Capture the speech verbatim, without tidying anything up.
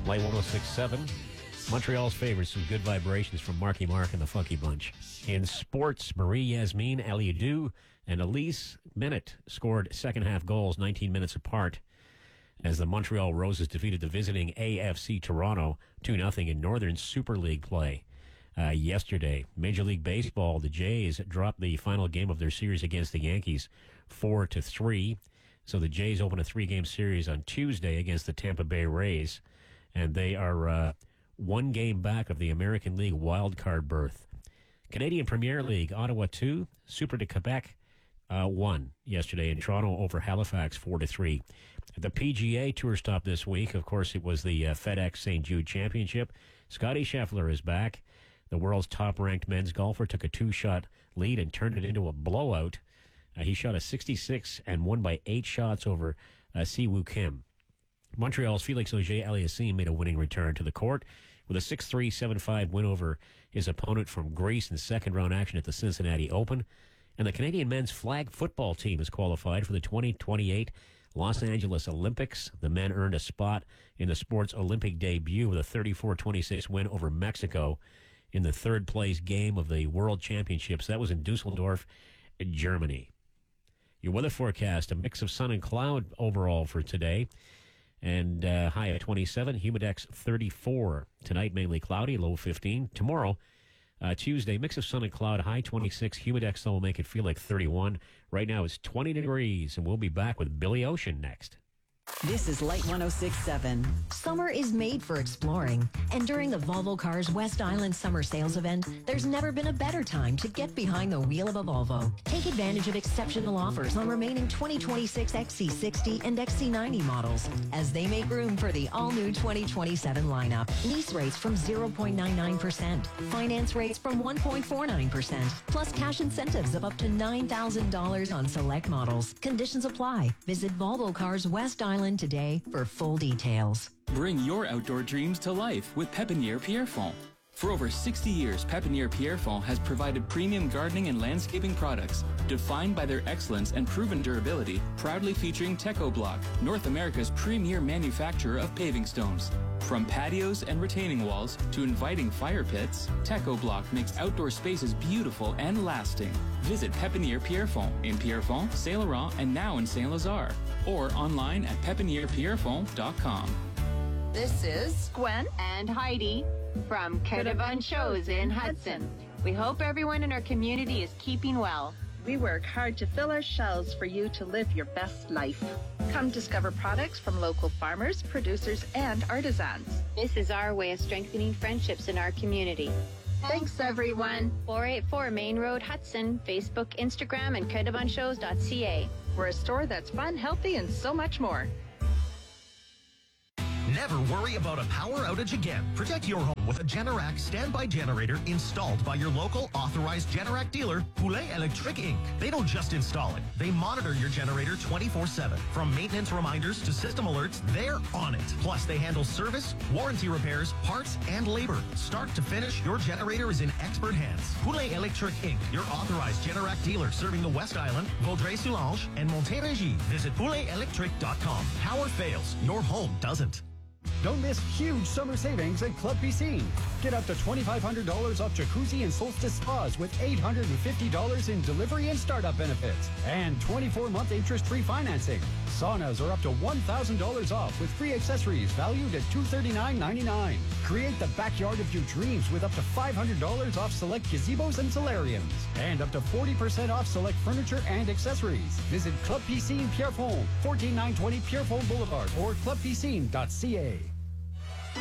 Light one oh six point seven. Montreal's favorites, some good vibrations from Marky Mark and the Funky Bunch. In sports, Marie-Yasmin Aliadou and Elise Minute scored second-half goals nineteen minutes apart as the Montreal Roses defeated the visiting A F C Toronto two nothing in Northern Super League play uh, yesterday. Major League Baseball, the Jays dropped the final game of their series against the Yankees four to three. So the Jays open a three-game series on Tuesday against the Tampa Bay Rays, and they are uh, one game back of the American League wildcard berth. Canadian Premier League, Ottawa two, Super de Quebec uh, one yesterday in Toronto over Halifax four to three. The P G A Tour stop this week. Of course, it was the uh, FedEx Saint Jude Championship. Scotty Scheffler is back. The world's top-ranked men's golfer took a two-shot lead and turned it into a blowout. Uh, he shot a sixty-six and won by eight shots over uh, Siwoo Kim. Montreal's Felix Auger-Aliassime made a winning return to the court with a six three, seven five win over his opponent from Greece in second-round action at the Cincinnati Open. And the Canadian men's flag football team is qualified for the twenty twenty-eight Los Angeles Olympics. The men earned a spot in the sport's Olympic debut with a thirty-four twenty-six win over Mexico in the third-place game of the World Championships. That was in Dusseldorf, Germany. Your weather forecast, a mix of sun and cloud overall for today. And uh, high at twenty-seven, humidex thirty-four. Tonight, mainly cloudy, low fifteen. Tomorrow, uh, Tuesday, mix of sun and cloud, high twenty-six. Humidex, though, will make it feel like thirty-one. Right now, it's twenty degrees, and we'll be back with Billy Ocean next. This is Light one oh six point seven. Summer is made for exploring, and during the Volvo Cars West Island Summer Sales Event, there's never been a better time to get behind the wheel of a Volvo. Take advantage of exceptional offers on remaining twenty twenty-six X C sixty and X C ninety models as they make room for the all-new twenty twenty-seven lineup. Lease rates from zero point nine nine percent, finance rates from one point four nine percent, plus cash incentives of up to nine thousand dollars on select models. Conditions apply. Visit Volvo Cars West Island today for full details. Bring your outdoor dreams to life with Pépinière Pierrefonds. For over sixty years, Pépinière Pierrefonds has provided premium gardening and landscaping products defined by their excellence and proven durability, proudly featuring Teco-Block, North America's premier manufacturer of paving stones. From patios and retaining walls to inviting fire pits, Teco-Block makes outdoor spaces beautiful and lasting. Visit Pépinière Pierrefonds in Pierrefonds, Saint Laurent, and now in Saint Lazare, or online at pepiniere pierrefonds dot com. This is Gwen and Heidi from Caravan Shows in Hudson. We hope everyone in our community is keeping well. We work hard to fill our shelves for you to live your best life. Come discover products from local farmers, producers, and artisans. This is our way of strengthening friendships in our community. Thanks, everyone. four eighty-four Main Road, Hudson. Facebook, Instagram, and caravan shows dot c a. We're a store that's fun, healthy, and so much more. Never worry about a power outage again. Protect your home with a Generac standby generator installed by your local authorized Generac dealer, Poulet Electric Incorporated. They don't just install it. They monitor your generator twenty-four seven. From maintenance reminders to system alerts, they're on it. Plus, they handle service, warranty repairs, parts, and labor. Start to finish, your generator is in expert hands. Poulet Electric Incorporated, your authorized Generac dealer serving the West Island, Vaudreuil-Soulanges, and Montérégie. Visit poulet electric dot com. Power fails, your home doesn't. Don't miss huge summer savings at Club Piscine. Get up to twenty-five hundred dollars off jacuzzi and solstice spas with eight hundred fifty dollars in delivery and startup benefits. And twenty-four month interest-free financing. Saunas are up to one thousand dollars off with free accessories valued at two hundred thirty-nine ninety-nine. Create the backyard of your dreams with up to five hundred dollars off select gazebos and solariums. And up to forty percent off select furniture and accessories. Visit Club Piscine Pierrefonds, one four nine two zero Pierrefonds Boulevard or club piscine dot c a.